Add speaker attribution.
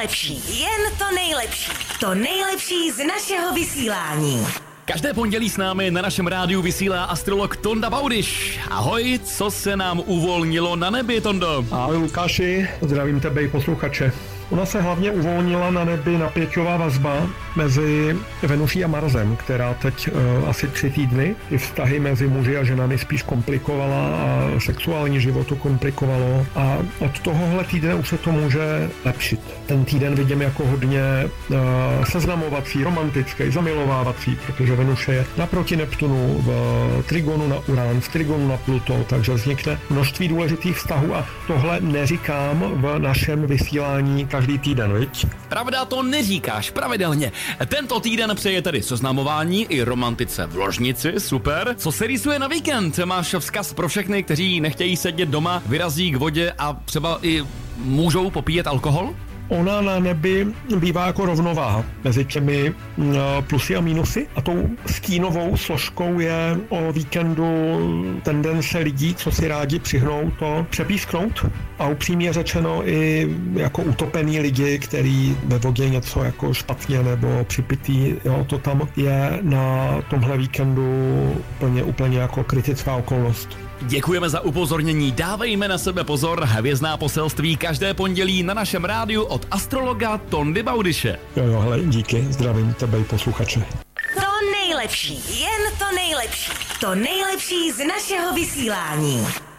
Speaker 1: nejlepší, jen to nejlepší. To nejlepší z našeho vysílání.
Speaker 2: Každé pondělí s námi na našem rádiu vysílá astrolog Tonda Baudyš. Ahoj, co se nám uvolnilo na nebi, Tondo?
Speaker 3: Ahoj Lukáši, zdravím tebe i posluchače. Ona se hlavně uvolnila na nebi napěťová vazba mezi Venuší a Marsem, která teď asi 3 týdny i vztahy mezi muži a ženami spíš komplikovala a sexuální život to komplikovalo. A od tohohle týdne už se to může lepšit. Ten týden vidím jako hodně seznamovací, romantický, zamilovávací, protože Venuše je naproti Neptunu, v trigonu na Uran, v trigonu na Pluto, takže vznikne množství důležitých vztahů a tohle neříkám v našem vysílání každý týden, viď?
Speaker 2: Pravda, to neříkáš pravidelně. Tento týden přeje tedy seznamování i romantice v ložnici, super. Co se rýsuje na víkend? Máš vzkaz pro všechny, kteří nechtějí sedět doma, vyrazí k vodě a třeba i můžou popíjet alkohol?
Speaker 3: Ona na nebi bývá jako rovnováha mezi těmi plusy a mínusy a tou stínovou složkou je o víkendu tendence lidí, co si rádi přihnou to přepísknout a upřímně řečeno i jako utopený lidi, který ve vodě něco jako špatně nebo připitý, jo, to tam je na tomhle víkendu úplně jako kritická okolnost.
Speaker 2: Děkujeme za upozornění, dávejme na sebe pozor, hvězdná poselství každé pondělí na našem rádiu od astrologa Tondy Baudyše.
Speaker 3: Jo, hele, díky, zdravím tebe i posluchače.
Speaker 1: To nejlepší, jen to nejlepší. To nejlepší z našeho vysílání.